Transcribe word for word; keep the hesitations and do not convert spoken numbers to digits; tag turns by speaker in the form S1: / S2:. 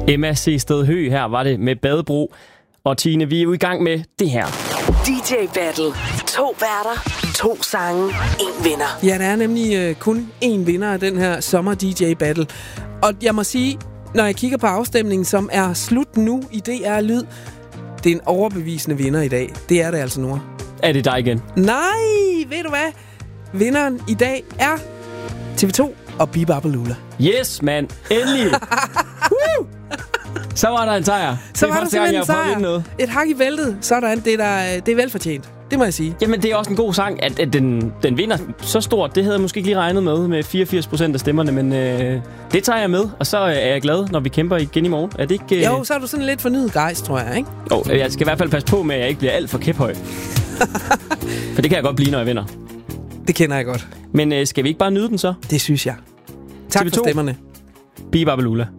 S1: Emma C. Sted Høgh her var det med Badebro. Og Tine, vi er jo i gang med det her.
S2: D J Battle. To værter, to sange, en vinder.
S3: Ja, der er nemlig øh, kun én vinder af den her sommer D J Battle. Og jeg må sige, når jeg kigger på afstemningen, som er slut nu i D R Lyd, det er en overbevisende vinder i dag. Det er det altså nu.
S1: Er det dig igen?
S3: Nej, ved du hvad? Vinderen i dag er T V to og Bibabalula.
S1: Yes, mand. Endelig. Så var der en sejr.
S3: Så
S1: det er
S3: var der simpelthen en sejr.
S1: Noget.
S3: Et hak i væltet. Sådan, det er, der, det er velfortjent. Det må jeg sige.
S1: Jamen, det er også en god sang, at, at den, den vinder så stort. Det havde jeg måske ikke lige regnet med, med fireogfirs procent af stemmerne, men øh, det tager jeg med. Og så er jeg glad, når vi kæmper igen i morgen. Er det ikke... Øh...
S3: Jo, så er du sådan lidt fornyet gejst, tror jeg, ikke?
S1: Jo, jeg skal i hvert fald passe på med, at jeg ikke bliver alt for kæphøj. For det kan jeg godt blive, når jeg vinder.
S3: Det kender jeg godt.
S1: Men øh, skal vi ikke bare nyde den så?
S3: Det synes jeg. Tak
S1: T V to.
S3: for stemmerne.
S1: Bibabalula.